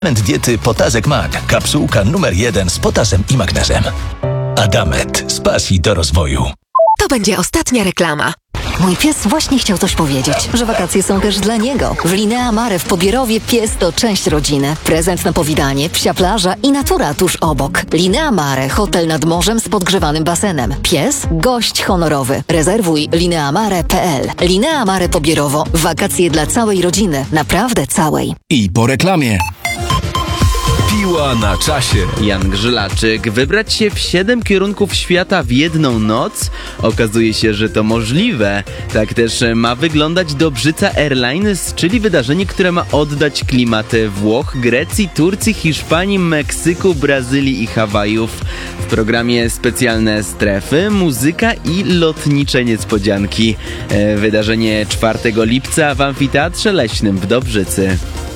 Diety Potazek Mag. Kapsułka numer 1 z potasem i magnezem. Adamet. Z pasji do rozwoju. To będzie ostatnia reklama. Mój pies właśnie chciał coś powiedzieć, że wakacje są też dla niego. W Linea Mare w Pobierowie pies to część rodziny. Prezent na powitanie, psia plaża i natura tuż obok. Linea Mare, hotel nad morzem z podgrzewanym basenem. Pies, gość honorowy. Rezerwuj lineamare.pl. Linea Mare Pobierowo. Wakacje dla całej rodziny. Naprawdę całej. I po reklamie. Piła na czasie. Jan Grzylaczyk. Wybrać się w 7 kierunków świata w jedną noc? Okazuje się, że to możliwe. Tak też ma wyglądać Dobrzyca Airlines, czyli wydarzenie, które ma oddać klimaty Włoch, Grecji, Turcji, Hiszpanii, Meksyku, Brazylii i Hawajów. W programie specjalne strefy, muzyka i lotnicze niespodzianki. Wydarzenie 4 lipca w Amfiteatrze Leśnym w Dobrzycy.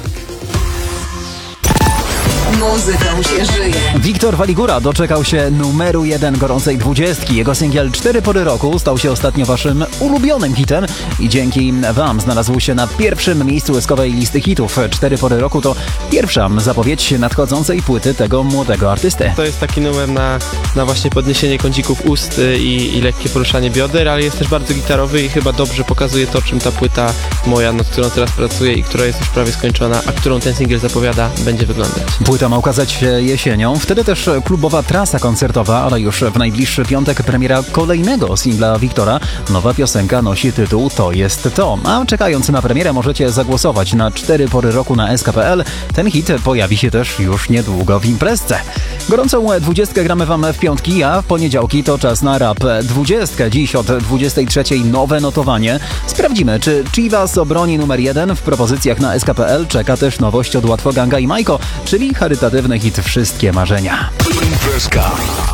Muzyką się żyje. Wiktor Waligura doczekał się numeru 1 gorącej 20. Jego singiel 4 pory roku stał się ostatnio waszym ulubionym hitem i dzięki wam znalazł się na pierwszym miejscu łezkowej listy hitów. 4 pory roku to pierwsza zapowiedź nadchodzącej płyty tego młodego artysty. To jest taki numer na właśnie podniesienie kącików ust i lekkie poruszanie bioder, ale jest też bardzo gitarowy i chyba dobrze pokazuje to, czym ta płyta moja, nad którą teraz pracuję i która jest już prawie skończona, a którą ten singiel zapowiada, będzie wyglądać. Płyta ma ukazać się jesienią, wtedy też klubowa trasa koncertowa, ale już w najbliższy piątek premiera kolejnego singla Wiktora. Nowa piosenka nosi tytuł To jest to. A czekając na premierę możecie zagłosować na 4 pory roku na sk.pl. Ten hit pojawi się też już niedługo w imprezce. Gorącą 20 gramy wam w piątki, a w poniedziałki to czas na Rap 20. Dziś od 23 nowe notowanie. Sprawdzimy, czy Chivas obroni numer 1 w propozycjach na sk.pl. Czeka też nowość od Łatwoganga i Majko, czyli charytatywny hit Wszystkie marzenia. Imprezka.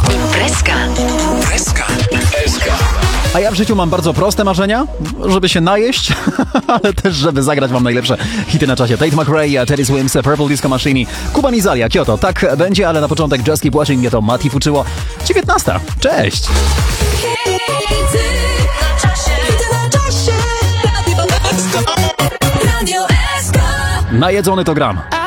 A ja w życiu mam bardzo proste marzenia, żeby się najeść, ale też żeby zagrać wam najlepsze hity na czasie. Tate McRae, Teddy Swims, Purple Disco Machine, Kuba Nizalia, Kyoto. Tak będzie, ale na początek Just Keep Watching Me, to Mati Fuczyło. 19. Cześć! Najedzony to gram.